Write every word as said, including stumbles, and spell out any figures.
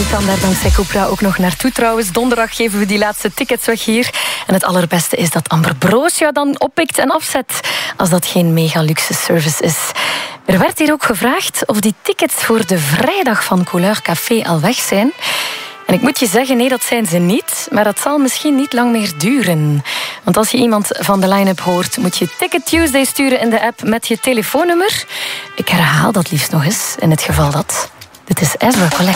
je kan daar dankzij Cupra ook nog naartoe trouwens. Donderdag geven we die laatste tickets weg hier. En het allerbeste is dat Amber Broos jou dan oppikt en afzet als dat geen mega luxe service is. Er werd hier ook gevraagd of die tickets voor de vrijdag van Couleur Café al weg zijn. En ik moet je zeggen, nee, dat zijn ze niet. Maar dat zal misschien niet lang meer duren. Want als je iemand van de line-up hoort, moet je Ticket Tuesday sturen in de app met je telefoonnummer. Ik herhaal dat liefst nog eens, in het geval dat. Dit is Ezra Collective.